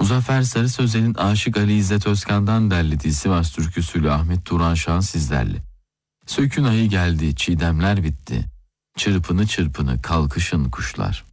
Muzaffer Sarı Sözen'in Aşık Ali İzzet Özkan'dan derlediği Sivas türküsüyle Ahmet Turan Şahan sizlerle. Sökün ayı geldi, çiğdemler bitti. Çırpını çırpını kalkışın kuşlar.